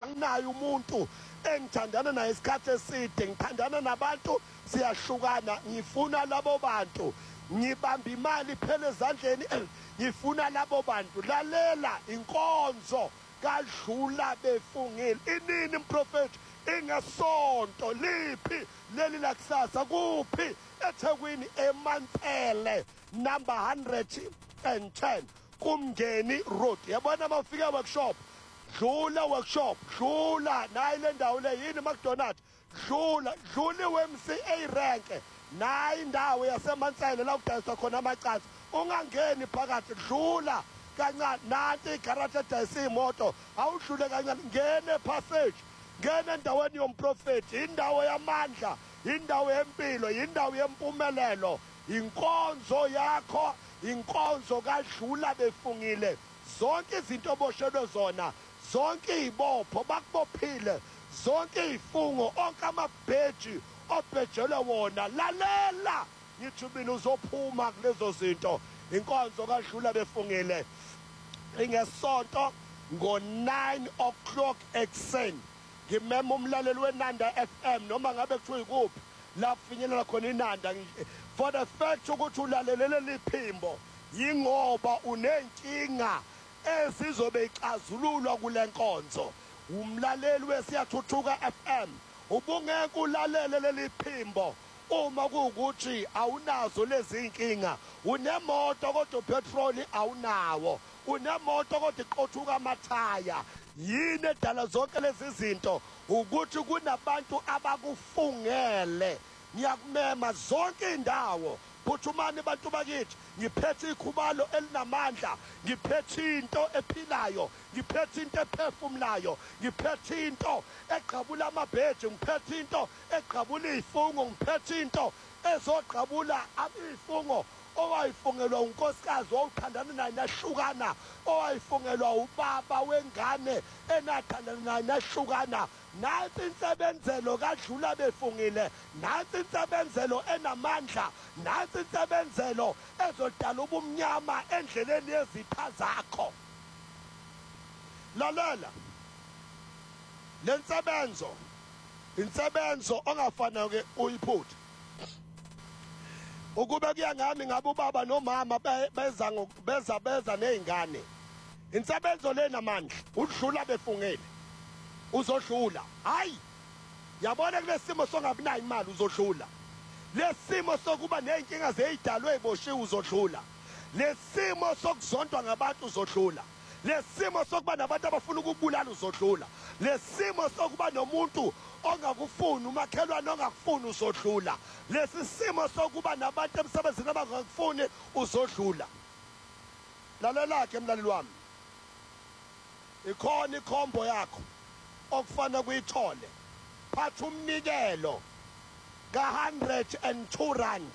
anginayo umuntu engithandana naye isikhathi eside, ngithandana nabantu siyahlukana, ngifuna labo bantu, ngibamba imali phela ezandleni, ngifuna labo bantu. Lalela inkonzo kaDlula Befungile. Inini mprofeti? Ingesonto liphi leli lakusasa, kuphi? eThekwini, eMantsele number 110 kuMngeni Road. Yabona mawufika workshop, Dlula workshop, Dlula nayi le ndawo le yini McDonald, Dlula iWMCA rank, nayi indawo yaseMantsele la kudayiswa khona amacansi. Ungangeni phakathi, Dlula kancane, nanti igarage edayisa imoto, awudlule kancane, ngene passage, ngene endaweni yomprofeti, indawo yamandla, indawo yempilo, indawo yempumelelo. Inkonzo yakho, inkonzo kaDlula Befungile. Zonke izinto oboshelwe zona, zonke izibopho bakubophile, zonke izifungo, onke amabheji obhejelwe wona, lalela ngithi mina uzophuma kulezo zinto. Inkonzo kaDlula Befungile ingesonto ngo-9 o'clock ekuseni. Ngimema umlaleli weNanda FM noma ngabe kuthiwa ikuphi la kufinyelela khona iNanda, for the fact ukuthi ulalelele liphimbo yingoba unenkinga ezizobe ixazululwa kule nkonzo. Umlaleli weSiyathuthuka FM, ubungeke ulalele leli phimbo uma kuwukuthi awunazo lezi inkinga. Unemoto kodwa upetroli awunawo, unemoto kodwa iqothuka amathaya. Yini edala zonke lezi zinto? Ukuthi kunabantu abakufungele. Ngiyakumema zonke indawo, phuthumani bantu bakithi, ngiphethe ikhubalo elinamandla, ngiphethe into ephilayo, ngiphethe into ephefumulayo, ngiphethe into egqabula amabheji, ngiphethe into egqabula izifungo, ngiphethe into ezogqabula izifungo owayifungelwa unkosikazi owuthandana naye nahlukana, owayifungelwa ubaba wengane enathandana naye nahlukana. Nansi insebenzelo kaDlula Befungile, nansi insebenzelo enamandla, nansi insebenzelo ezodala ubumnyama endleleni yezitha zakho. Lalela le insebenzo ongafana ke uyiphuthe. Ukube kuya ngami ngabe ubaba nomama beza nezingane, insebenzo le namandla, uDlula Befungile uzodlula. Hayi, yabona kulesimo songabi nayo imali uzodlula, lesimo sokuba nenkinga zeyidalwe iboshiwe uzodlula, lesimo sokuzondwa ngabantu uzodlula, lesimo sokuba nabantu abafuna ukubulala uzodlula, lesimo sokuba nomuntu ongakufuni, umakhelwane ongakufuni uzodlula, lesi simo sokuba nabantu emsebenzini abangakufuni uzodlula. Lalela ke mlaleli wami, ikhona ikhombo yakho okufana kuyithole. Phatha umnikelo ka-102 rand,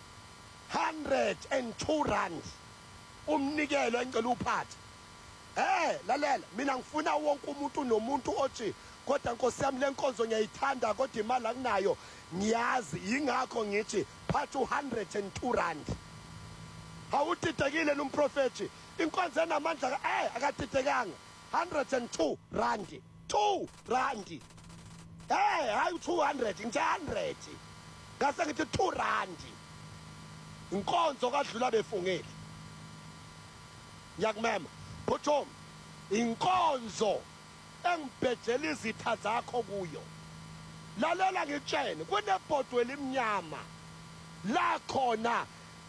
102 rand umnikelo engicela uphathe. Lalela, mina ngifuna wonke umuntu nomuntu othi kodwa Nkosi yami le nkonzo ngiyayithanda kodwa imali akunayo, ngiyazi, yingakho ngithi phatha 102 rand. Awudidekile nomprofeti, inkonzo enamandla akadidekanga. 102 rand, 2 rand. Hayi 200, ngithi 100. Ngase ngithi 2 rand. Inkonzo kaDlula Befungile. Ngiyakumema, phuthuma, inkonzo engibhejela izitha zakho kuyo. Lalela ngitshene, kunebhodwe elimnyama la khona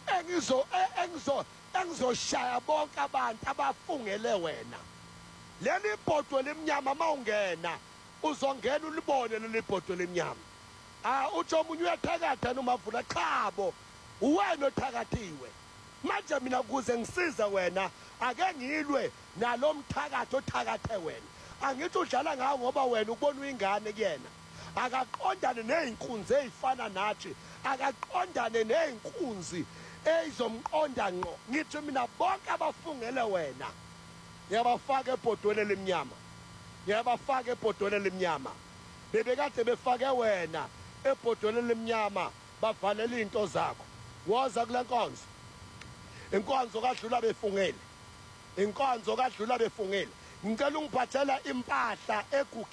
engizoshaya bonke abantu abafungele wena. Leli bhodwe elimnyama mawungena uzongena ulibone leli bhodwe elimnyama. Uthi omunye uyathakatha noma avula chabo, uwena othakathiwe. Manje mina kuze ngisiza wena, ake ngilwe nalo mthakatho othakathe wena. Angithi udlala ngawo ngoba wena ubona uyingane kuyena. Akaqondane nezinkunzi ezifana nathi, akaqondane nezinkunzi ezomqonda ngqo. Ngithi mina bonke abafungele wena ngiyabafaka ebhodweni elimnyama, ngiyabafaka ebhodweni elimnyama. Bebekade befake wena ebhodweni elimnyama bavalele into zakho. Woza kule nkonzo, inkonzo kaDlula Befungile, inkonzo kaDlula Befungile. Ngicela ungiphathela impahla